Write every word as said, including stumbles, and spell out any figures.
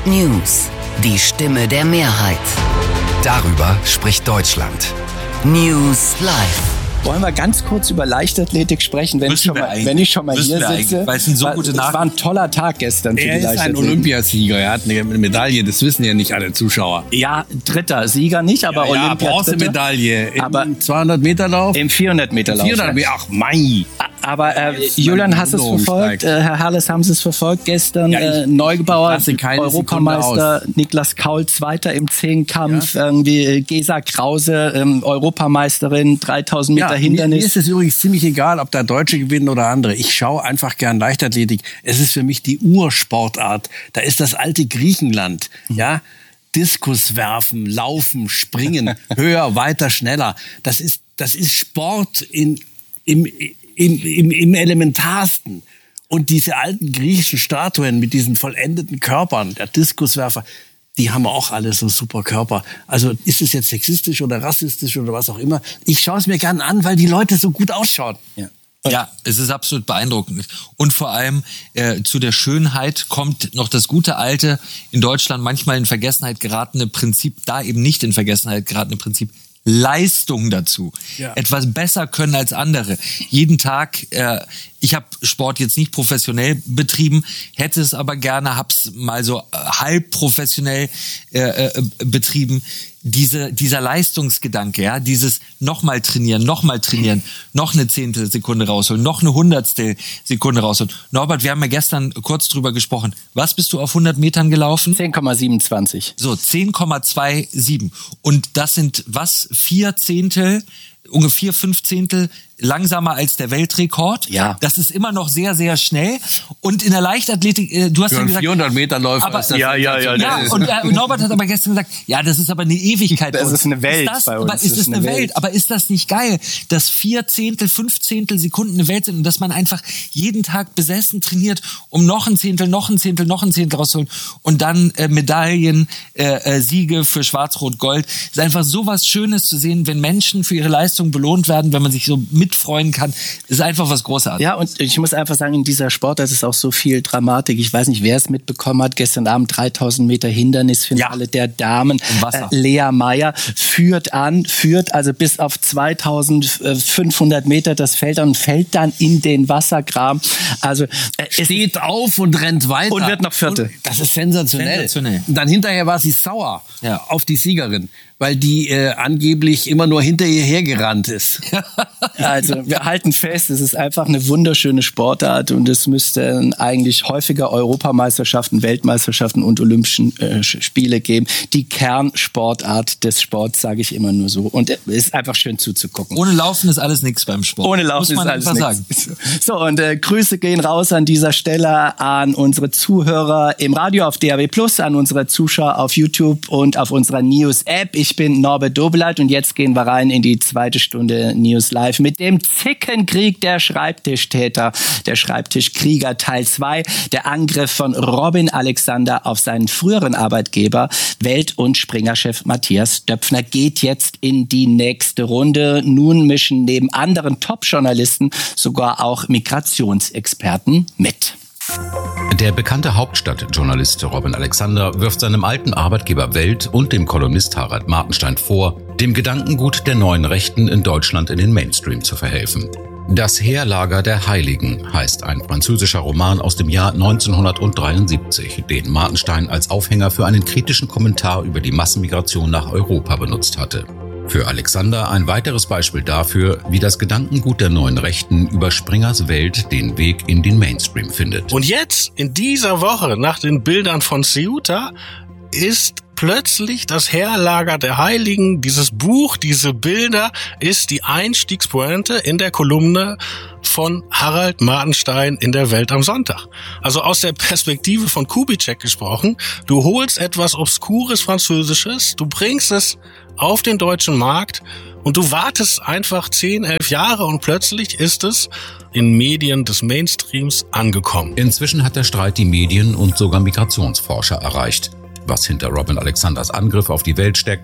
Top News, die Stimme der Mehrheit. Darüber spricht Deutschland. News Live. Wollen wir ganz kurz über Leichtathletik sprechen, wenn, ich schon, mal, wenn ich schon mal hier sitze? Weil es sind so war, gute es war ein toller Tag gestern für er die Leichtathletik. Er ist ein Olympiasieger, er hat eine Medaille, das wissen ja nicht alle Zuschauer. Ja, dritter Sieger nicht, aber ja, Olympia ja, Bronzemedaille im aber zweihundert Meter Lauf. Im vierhundert Meter Lauf. vierhundert Meter, ach mein. Aber äh, Julian, hast du es verfolgt? Äh, Herr Herles, haben Sie es verfolgt? Gestern ja, äh, Neugebauer, Europameister, Niklas Kaul, Zweiter im Zehnkampf, ja. irgendwie äh, Gesa Krause, ähm, Europameisterin, dreitausend Meter ja, Hindernis. Mir, mir ist es übrigens ziemlich egal, ob da Deutsche gewinnen oder andere. Ich schaue einfach gern Leichtathletik. Es ist für mich die Ursportart. Da ist das alte Griechenland, ja. Diskus werfen, laufen, springen, höher, weiter, schneller. Das ist, das ist Sport in, im, im, im, im Elementarsten. Und diese alten griechischen Statuen mit diesen vollendeten Körpern, der Diskuswerfer, die haben auch alle so super Körper. Also ist es jetzt sexistisch oder rassistisch oder was auch immer. Ich schaue es mir gern an, weil die Leute so gut ausschauen. Ja. Ja, es ist absolut beeindruckend. Und vor allem äh, zu der Schönheit kommt noch das gute alte, in Deutschland manchmal in Vergessenheit geratene Prinzip, da eben nicht in Vergessenheit geratene Prinzip, Leistung dazu. Ja. Etwas besser können als andere. Jeden Tag, äh, ich habe Sport jetzt nicht professionell betrieben, hätte es aber gerne, hab's mal so halb professionell äh, äh, betrieben. Diese, dieser Leistungsgedanke, ja, dieses nochmal trainieren, nochmal trainieren, noch eine Zehntelsekunde rausholen, noch eine Hundertstel Sekunde rausholen. Norbert, wir haben ja gestern kurz drüber gesprochen. Was bist du auf hundert Metern gelaufen? zehn Komma siebenundzwanzig. So, zehn Komma siebenundzwanzig. Und das sind was? Vier Zehntel, ungefähr fünf Zehntel langsamer als der Weltrekord. Ja. Das ist immer noch sehr, sehr schnell. Und in der Leichtathletik, äh, du hast Für ja gesagt... vierhundert Meter Läufer aber, ist das... Ja, ja, ja. Ja, und äh, Norbert hat aber gestern gesagt, ja, das ist aber eine Ewigkeit. Das ist eine Welt ist das, bei uns. Aber ist es eine Welt? Welt? Aber ist das nicht geil, dass vier Zehntel, fünf Zehntel Sekunden eine Welt sind und dass man einfach jeden Tag besessen trainiert, um noch ein Zehntel, noch ein Zehntel, noch ein Zehntel rauszuholen und dann äh, Medaillen, äh, äh, Siege für Schwarz-Rot-Gold. Es ist einfach so was Schönes zu sehen, wenn Menschen für ihre Leistung belohnt werden, wenn man sich so mitfreuen kann. Das ist einfach was Großartiges. Ja, und ich muss einfach sagen, in dieser Sportart ist auch so viel Dramatik. Ich weiß nicht, wer es mitbekommen hat. Gestern Abend dreitausend Meter Hindernisfinale ja. der Damen. Äh, Lea Meyer führt an, führt also bis auf zweitausendfünfhundert Meter das Feld an und fällt dann in den Wassergraben. Also äh, steht auf und rennt weiter. Und wird noch Vierte. Und das ist sensationell. sensationell. Und dann hinterher war sie sauer ja. auf die Siegerin, weil die äh, angeblich immer nur hinter ihr hergerannt ist. Also wir halten fest, es ist einfach eine wunderschöne Sportart und es müsste eigentlich häufiger Europameisterschaften, Weltmeisterschaften und Olympischen äh, Spiele geben. Die Kernsportart des Sports, sage ich immer nur so. Und es ist einfach schön zuzugucken. Ohne Laufen ist alles nichts beim Sport. Ohne Laufen ist alles nichts. So, und äh, Grüße gehen raus an dieser Stelle an unsere Zuhörer im Radio auf D A B plus, an unsere Zuschauer auf YouTube und auf unserer News-App. Ich bin Norbert Dobeleit und jetzt gehen wir rein in die zweite Stunde News Live mit dem Zickenkrieg der Schreibtischtäter, der Schreibtischkrieger Teil zwei, der Angriff von Robin Alexander auf seinen früheren Arbeitgeber. Welt- und Springer-Chef Matthias Döpfner geht jetzt in die nächste Runde. Nun mischen neben anderen Top-Journalisten sogar auch Migrationsexperten mit. Der bekannte Hauptstadtjournalist Robin Alexander wirft seinem alten Arbeitgeber Welt und dem Kolumnist Harald Martenstein vor, dem Gedankengut der neuen Rechten in Deutschland in den Mainstream zu verhelfen. Das Heerlager der Heiligen heißt ein französischer Roman aus dem Jahr neunzehnhundertdreiundsiebzig, den Martenstein als Aufhänger für einen kritischen Kommentar über die Massenmigration nach Europa benutzt hatte. Für Alexander ein weiteres Beispiel dafür, wie das Gedankengut der neuen Rechten über Springers Welt den Weg in den Mainstream findet. Und jetzt, in dieser Woche, nach den Bildern von Ceuta, ist plötzlich das Heerlager der Heiligen, dieses Buch, diese Bilder, ist die Einstiegspointe in der Kolumne von Harald Martenstein in der Welt am Sonntag. Also aus der Perspektive von Kubitschek gesprochen, du holst etwas obskures Französisches, du bringst es auf den deutschen Markt und du wartest einfach zehn, elf Jahre und plötzlich ist es in Medien des Mainstreams angekommen. Inzwischen hat der Streit die Medien und sogar Migrationsforscher erreicht. Was hinter Robin Alexanders Angriff auf die Welt steckt,